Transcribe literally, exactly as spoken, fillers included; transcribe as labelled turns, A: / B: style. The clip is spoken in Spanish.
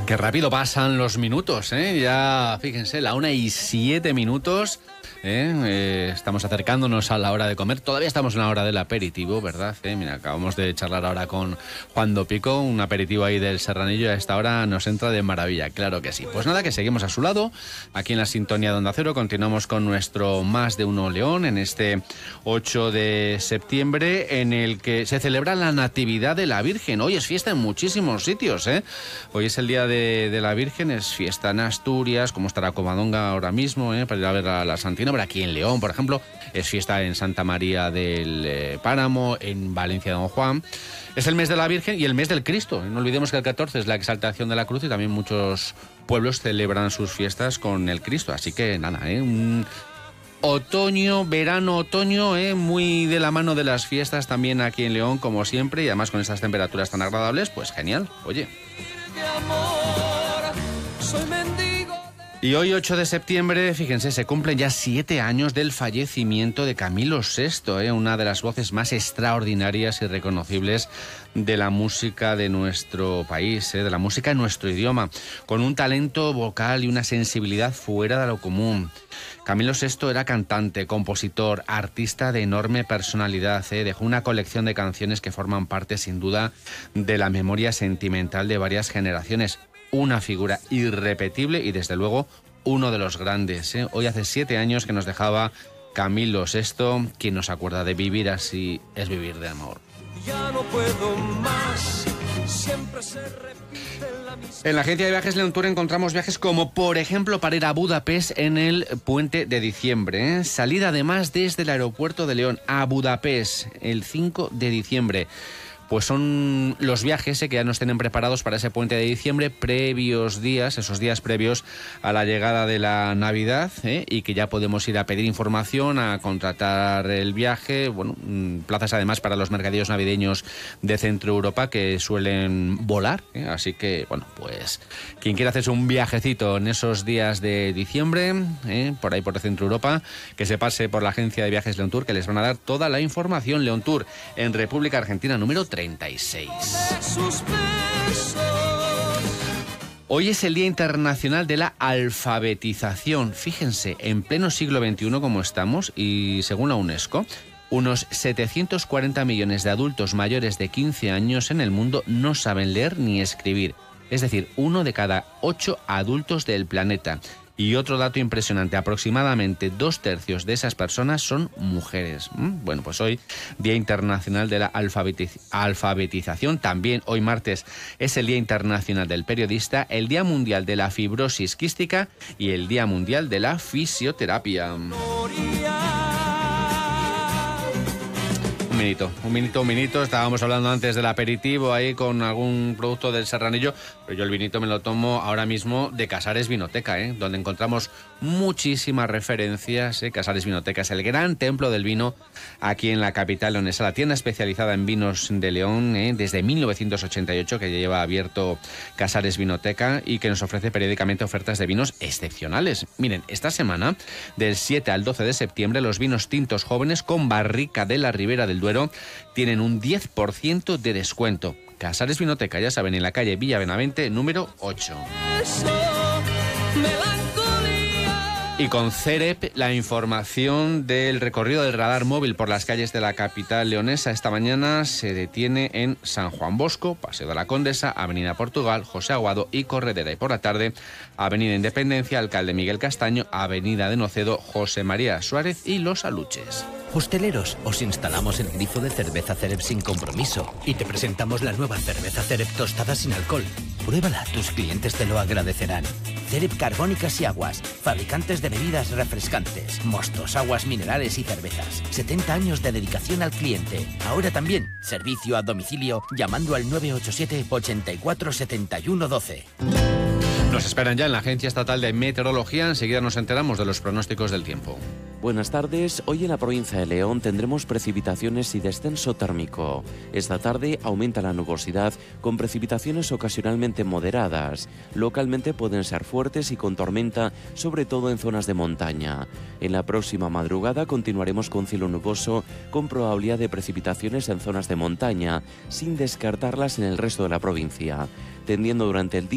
A: Qué rápido pasan los minutos, ¿eh? Ya, fíjense, la una y siete minutos. ¿eh? Eh, estamos acercándonos a la hora de comer. Todavía estamos en la hora del aperitivo, ¿verdad? ¿Eh? Mira, acabamos de charlar ahora con Juan Dopico, un aperitivo ahí del Serranillo. A esta hora nos entra de maravilla, claro que sí. Pues nada, que seguimos a su lado, aquí en la sintonía de Onda Cero. Continuamos con nuestro Más de Uno León en este ocho de septiembre, en el que se celebra la Natividad de la Virgen. Hoy es fiesta en muchísimos sitios, ¿eh? Hoy es el día de De, de la Virgen, es fiesta en Asturias, como estará Covadonga ahora mismo, ¿eh? para ir a ver a la Santina. Pero aquí en León, por ejemplo, es fiesta en Santa María del eh, Páramo, en Valencia de Don Juan. Es el mes de la Virgen y el mes del Cristo. No olvidemos que el catorce es la exaltación de la cruz y también muchos pueblos celebran sus fiestas con el Cristo. Así que nada, ¿eh? un otoño, verano, otoño, ¿eh? muy de la mano de las fiestas también aquí en León, como siempre, y además con estas temperaturas tan agradables, pues genial, oye. Y hoy, ocho de septiembre, fíjense, se cumplen ya siete años del fallecimiento de Camilo sexto, ¿eh? una de las voces más extraordinarias y reconocibles de la música de nuestro país, ¿eh? de la música en nuestro idioma, con un talento vocal y una sensibilidad fuera de lo común. Camilo sexto era cantante, compositor, artista de enorme personalidad, ¿eh? dejó una colección de canciones que forman parte, sin duda, de la memoria sentimental de varias generaciones. Una figura irrepetible y, desde luego, uno de los grandes. ¿eh? Hoy hace siete años que nos dejaba Camilo sexto. Quien nos acuerda de vivir así es vivir de amor. Ya no puedo más, siempre se repite la misma. En la agencia de viajes León Tour encontramos viajes como, por ejemplo, para ir a Budapest en el puente de diciembre. ¿eh? Salida además desde el aeropuerto de León a Budapest el cinco de diciembre. Pues son los viajes eh, que ya nos tienen preparados para ese puente de diciembre, previos días, esos días previos a la llegada de la Navidad, eh, y que ya podemos ir a pedir información, a contratar el viaje. Bueno, plazas además para los mercadillos navideños de Centro Europa que suelen volar, eh, así que, bueno, pues quien quiera hacerse un viajecito en esos días de diciembre, eh, por ahí por Centro Europa, que se pase por la agencia de viajes León Tour, que les van a dar toda la información. León Tour en República Argentina, número treinta y seis. Hoy es el Día Internacional de la Alfabetización. Fíjense, en pleno siglo veintiuno como estamos, y según la UNESCO, unos setecientos cuarenta millones de adultos mayores de quince años en el mundo no saben leer ni escribir. Es decir, uno de cada ocho adultos del planeta. Y otro dato impresionante, aproximadamente dos tercios de esas personas son mujeres. Bueno, pues hoy, Día Internacional de la Alfabetiz- Alfabetización. También hoy martes es el Día Internacional del Periodista, el Día Mundial de la Fibrosis Quística y el Día Mundial de la Fisioterapia. Un minuto, un minuto, un minuto. Estábamos hablando antes del aperitivo ahí con algún producto del Serranillo, pero yo el vinito me lo tomo ahora mismo de Casares Vinoteca, ¿eh? donde encontramos muchísimas referencias. ¿eh? Casares Vinoteca es el gran templo del vino aquí en la capital leonesa, la tienda especializada en vinos de León, ¿eh? desde mil novecientos ochenta y ocho que lleva abierto Casares Vinoteca y que nos ofrece periódicamente ofertas de vinos excepcionales. Miren, esta semana, del siete al doce de septiembre, los vinos tintos jóvenes con barrica de la Ribera del Duero tienen un diez por ciento de descuento. Casares Vinoteca, ya saben, en la calle Villa Benavente, número ocho. Y con CEREP, la información del recorrido del radar móvil por las calles de la capital leonesa. Esta mañana se detiene en San Juan Bosco, Paseo de la Condesa, Avenida Portugal, José Aguado y Corredera. Y por la tarde, Avenida Independencia, Alcalde Miguel Castaño, Avenida de Nocedo, José María Suárez y Los Aluches.
B: Hosteleros, os instalamos el grifo de cerveza CEREP sin compromiso y te presentamos la nueva cerveza CEREP tostada sin alcohol. Pruébala, tus clientes te lo agradecerán. CEREP Carbónicas y Aguas, fabricantes de bebidas refrescantes, mostos, aguas minerales y cervezas. setenta años de dedicación al cliente. Ahora también, servicio a domicilio llamando al nueve ocho siete, ochenta y cuatro, setenta y uno, doce.
A: Nos esperan ya en la Agencia Estatal de Meteorología. Enseguida nos enteramos de los pronósticos del tiempo.
C: Buenas tardes. Hoy en la provincia de León tendremos precipitaciones y descenso térmico. Esta tarde aumenta la nubosidad con precipitaciones ocasionalmente moderadas. Localmente pueden ser fuertes y con tormenta, sobre todo en zonas de montaña. En la próxima madrugada continuaremos con cielo nuboso con probabilidad de precipitaciones en zonas de montaña, sin descartarlas en el resto de la provincia, tendiendo durante el día